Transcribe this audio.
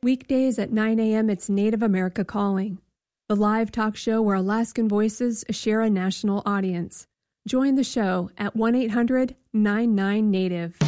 Weekdays at 9 a.m., it's Native America Calling, the live talk show where Alaskan voices share a national audience. Join the show at 1-800-99-NATIVE.